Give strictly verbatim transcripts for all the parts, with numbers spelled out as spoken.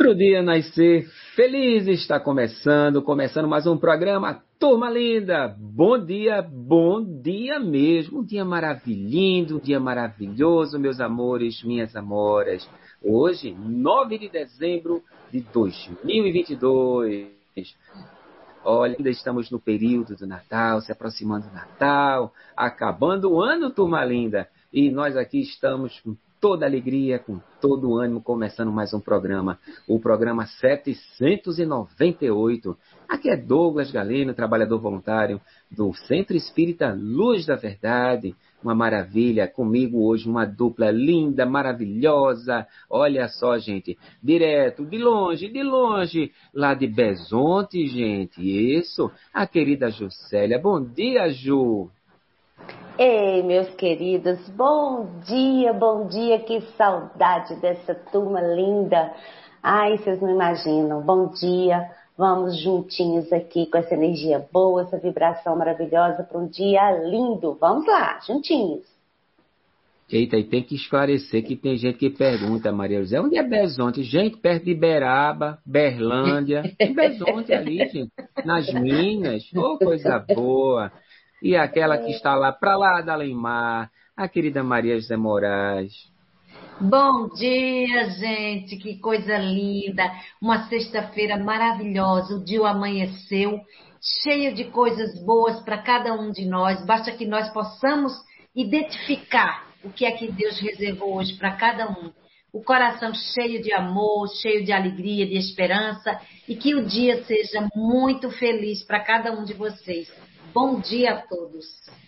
Pro dia nascer feliz está começando, começando mais um programa. Turma linda, bom dia, bom dia mesmo, um dia maravilhoso, um dia maravilhoso, meus amores, minhas amoras. Hoje, nove de dezembro de dois mil e vinte e dois. Olha, ainda estamos no período do Natal, se aproximando do Natal, acabando o ano, turma linda. E nós aqui estamos com toda alegria, com todo o ânimo, começando mais um programa, o programa setecentos e noventa e oito. Aqui é Douglas Galeno, trabalhador voluntário do Centro Espírita Luz da Verdade. Uma maravilha, comigo hoje uma dupla linda, maravilhosa. Olha só, gente, direto, de longe, de longe, lá de Bezonte, gente. Isso, a querida Juscelia. Bom dia, Ju. Ei, meus queridos, bom dia, bom dia, que saudade dessa turma linda. Ai, vocês não imaginam, bom dia, vamos juntinhos aqui com essa energia boa, essa vibração maravilhosa para um dia lindo. Vamos lá, juntinhos. Eita, e tem que esclarecer que tem gente que pergunta, Maria José, onde é Bezonte? Gente, perto de Beraba, Berlândia, tem Bezonte ali, gente, nas Minas, ô, oh, coisa boa. E aquela que está lá, para lá da Alemar, a querida Maria José Moraes. Bom dia, gente, que coisa linda, uma sexta-feira maravilhosa, o dia amanheceu, cheio de coisas boas para cada um de nós, basta que nós possamos identificar o que é que Deus reservou hoje para cada um. O coração cheio de amor, cheio de alegria, de esperança, e que o dia seja muito feliz para cada um de vocês. Bom dia a todos.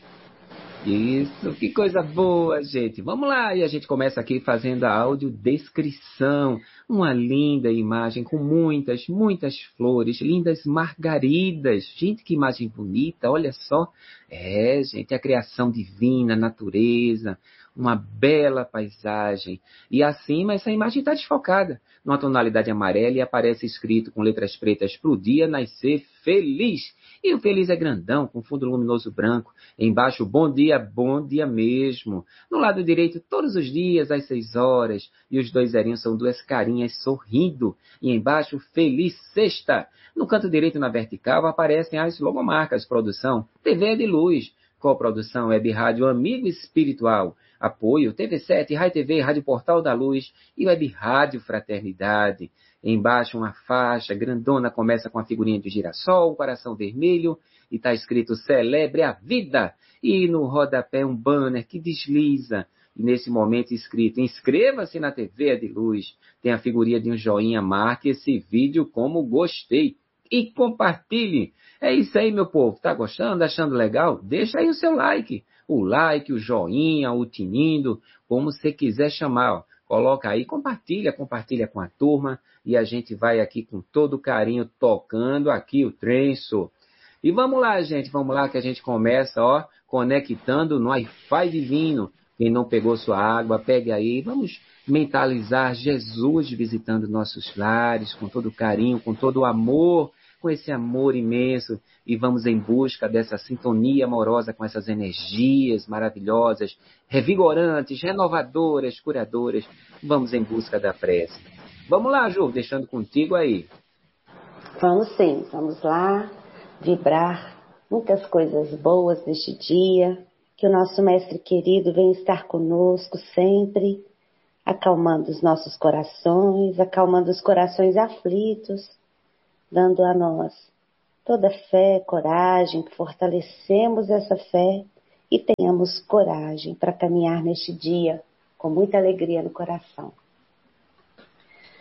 Isso, que coisa boa, gente. Vamos lá, e a gente começa aqui fazendo a audiodescrição. Uma linda imagem com muitas, muitas flores, lindas margaridas. Gente, que imagem bonita, olha só. É, gente, a criação divina, a natureza, uma bela paisagem. E acima, essa imagem está desfocada numa tonalidade amarela e aparece escrito com letras pretas: pro dia nascer feliz. E o feliz é grandão, com fundo luminoso branco. Embaixo, bom dia, bom dia mesmo. No lado direito, todos os dias, às seis horas. E os dois zerinhos são duas carinhas sorrindo. E embaixo, feliz sexta. No canto direito, na vertical, aparecem as logomarcas. Produção, T V de Luz. Coprodução, Web Rádio Amigo Espiritual. Apoio, T V sete, Rai T V, Rádio Portal da Luz e Web Rádio Fraternidade. Embaixo uma faixa grandona, começa com a figurinha de girassol, um coração vermelho, e está escrito Celebre a Vida. E no rodapé um banner que desliza, e nesse momento escrito Inscreva-se na T V de Luz. Tem a figurinha de um joinha, marque esse vídeo como gostei e compartilhe. É isso aí, meu povo. Tá gostando? Achando legal? Deixa aí o seu like. O like, o joinha, o tinindo, como você quiser chamar, ó. Coloca aí, compartilha, compartilha com a turma e a gente vai aqui com todo carinho tocando aqui o trenço. E vamos lá, gente, vamos lá que a gente começa, ó, conectando no Wi-Fi divino. Quem não pegou sua água, pegue aí. Vamos mentalizar Jesus visitando nossos lares com todo carinho, com todo amor, com esse amor imenso, e vamos em busca dessa sintonia amorosa com essas energias maravilhosas, revigorantes, renovadoras, curadoras. Vamos em busca da prece. Vamos lá, Ju, deixando contigo aí. Vamos sim, vamos lá vibrar muitas coisas boas neste dia, que o nosso Mestre querido venha estar conosco sempre, acalmando os nossos corações, acalmando os corações aflitos, dando a nós toda fé, coragem, que fortalecemos essa fé e tenhamos coragem para caminhar neste dia com muita alegria no coração.